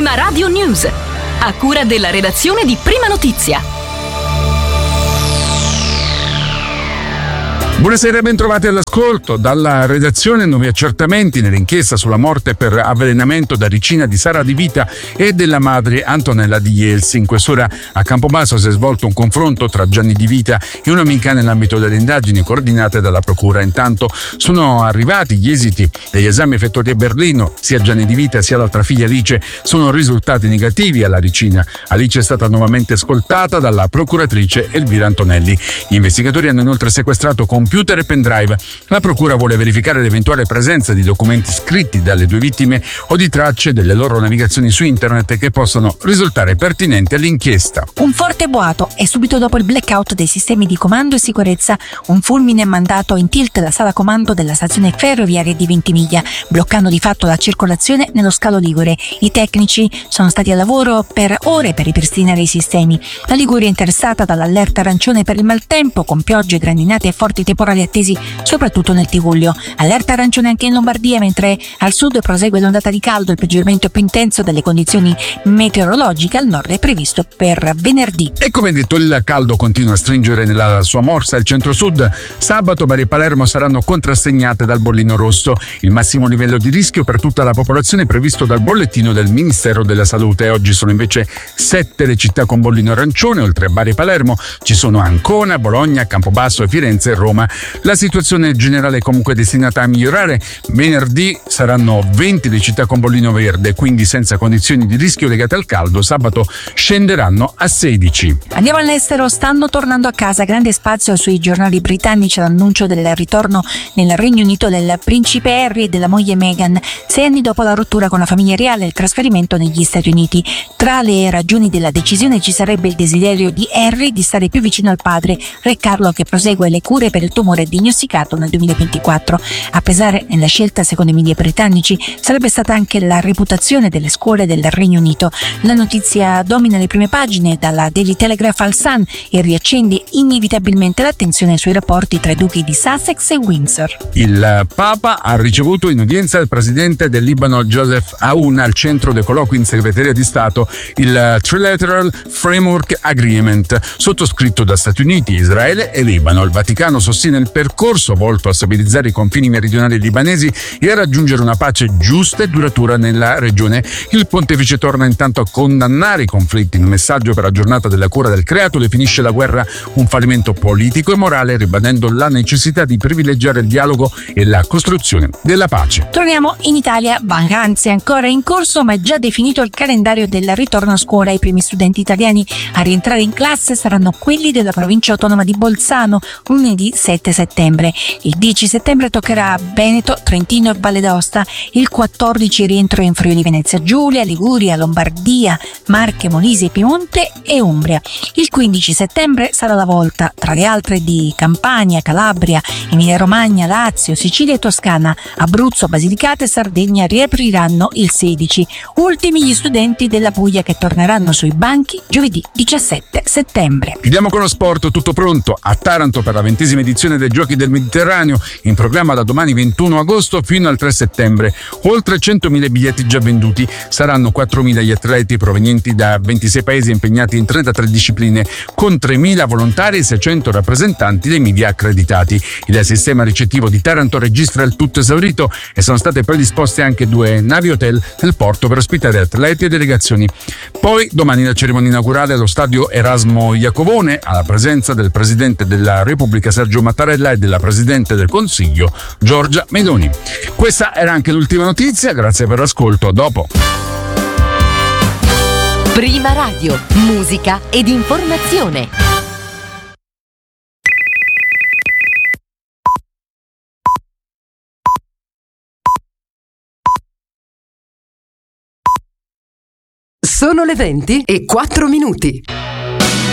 Prima Radio News, a cura della redazione di Prima Notizia. Buonasera e ben trovati all'ascolto. Dalla redazione nuovi accertamenti nell'inchiesta sulla morte per avvelenamento da ricina di Sara Di Vita e della madre Antonella Di Jelsi. In quest'ora a Campobasso si è svolto un confronto tra Gianni Di Vita e un'amica nell'ambito delle indagini coordinate dalla Procura. Intanto sono arrivati gli esiti degli esami effettuati a Berlino. Sia Gianni Di Vita sia l'altra figlia Alice sono risultati negativi alla ricina. Alice è stata nuovamente ascoltata dalla procuratrice Elvira Antonelli. Gli investigatori hanno inoltre sequestrato computer e pendrive. La procura vuole verificare l'eventuale presenza di documenti scritti dalle due vittime o di tracce delle loro navigazioni su internet che possono risultare pertinenti all'inchiesta. Un forte boato e subito dopo il blackout dei sistemi di comando e sicurezza un fulmine ha mandato in tilt la sala comando della stazione ferroviaria di Ventimiglia, bloccando di fatto la circolazione nello scalo Ligure. I tecnici sono stati a lavoro per ore per ripristinare i sistemi. La Liguria è interessata dall'allerta arancione per il maltempo, con piogge, grandinate e forti temporali attesi soprattutto nel Tigullio. Allerta arancione anche in Lombardia, mentre al sud prosegue l'ondata di caldo. Il peggioramento più intenso delle condizioni meteorologiche al nord è previsto per venerdì. E come detto, il caldo continua a stringere nella sua morsa il centro-sud. Sabato Bari e Palermo saranno contrassegnate dal bollino rosso, il massimo livello di rischio per tutta la popolazione previsto dal bollettino del Ministero della Salute. Oggi sono invece 7 le città con bollino arancione. Oltre a Bari e Palermo ci sono Ancona, Bologna, Campobasso, Firenze e Roma. La situazione generale è comunque destinata a migliorare. Venerdì saranno 20 le città con bollino verde, quindi senza condizioni di rischio legate al caldo. Sabato scenderanno a 16. Andiamo all'estero. Stanno tornando a casa. Grande spazio sui giornali britannici l'annuncio del ritorno nel Regno Unito del principe Harry e della moglie Meghan, 6 anni dopo la rottura con la famiglia reale e il trasferimento negli Stati Uniti. Tra le ragioni della decisione ci sarebbe il desiderio di Harry di stare più vicino al padre, Re Carlo, che prosegue le cure per il tumore diagnosticato nel 2024. A pesare nella scelta, secondo i media britannici, sarebbe stata anche la reputazione delle scuole del Regno Unito. La notizia domina le prime pagine, dalla Daily Telegraph al Sun, e riaccende inevitabilmente l'attenzione sui rapporti tra i duchi di Sussex e Windsor. Il Papa ha ricevuto in udienza il presidente del Libano Joseph Aoun al centro dei colloqui in segreteria di Stato il Trilateral Framework Agreement, sottoscritto da Stati Uniti, Israele e Libano. Il Vaticano sostiene il percorso volto a stabilizzare i confini meridionali libanesi e a raggiungere una pace giusta e duratura nella regione. Il pontefice torna intanto a condannare i conflitti. Il messaggio per la giornata della cura del creato definisce la guerra un fallimento politico e morale, ribadendo la necessità di privilegiare il dialogo e la costruzione della pace. Torniamo in Italia. Vacanze ancora in corso, ma è già definito il calendario del ritorno a scuola. I primi studenti italiani a rientrare in classe saranno quelli della provincia autonoma di Bolzano, lunedì 7 settembre. Il 10 settembre toccherà a Veneto, Trentino e Valle d'Aosta. Il 14 rientro in Friuli Venezia Giulia, Liguria, Lombardia, Marche, Molise, Piemonte e Umbria. Il 15 settembre sarà la volta, tra le altre, di Campania, Calabria, Emilia Romagna, Lazio, Sicilia e Toscana. Abruzzo, Basilicata e Sardegna riapriranno il 16. Ultimi gli studenti della Puglia, che torneranno sui banchi giovedì 17 settembre. Chiudiamo con lo sport. Tutto pronto a Taranto per la 20ª edizione dei Giochi del Mediterraneo, in programma da domani 21 agosto fino al 3 settembre. Oltre 100.000 biglietti già venduti. Saranno 4.000 gli atleti provenienti da 26 paesi impegnati in 33 discipline, con 3.000 volontari e 600 rappresentanti dei media accreditati. Il sistema ricettivo di Taranto registra il tutto esaurito e sono state predisposte anche 2 navi hotel nel porto per ospitare atleti e delegazioni. Poi domani la cerimonia inaugurale allo stadio Erasmo Iacovone, alla presenza del Presidente della Repubblica Sergio Mattarella e della Presidente del Consiglio Giorgia Meloni. Questa era anche l'ultima notizia, grazie per l'ascolto, a dopo. Prima Radio, musica ed informazione. Sono le 20:04.